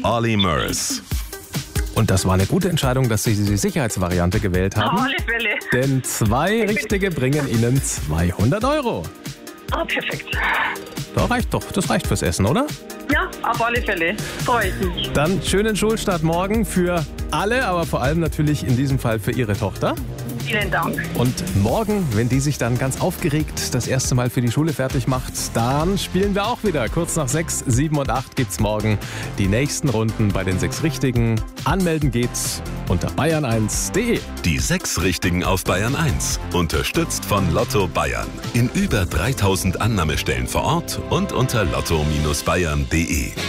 Olli Murs. Und das war eine gute Entscheidung, dass Sie die Sicherheitsvariante gewählt haben. Auf alle Fälle. Denn 2 Richtige bringen Ihnen 200 Euro. Ah, perfekt. Das reicht fürs Essen, oder? Ja, auf alle Fälle. Freue ich mich. Dann schönen Schulstart morgen für alle, aber vor allem natürlich in diesem Fall für Ihre Tochter. Vielen Dank. Und morgen, wenn die sich dann ganz aufgeregt das erste Mal für die Schule fertig macht, dann spielen wir auch wieder. Kurz nach 6, 7 und 8 gibt's morgen die nächsten Runden bei den 6 Richtigen. Anmelden geht's unter bayern1.de. Die 6 Richtigen auf Bayern 1. Unterstützt von Lotto Bayern. In über 3000 Annahmestellen vor Ort und unter lotto-bayern.de.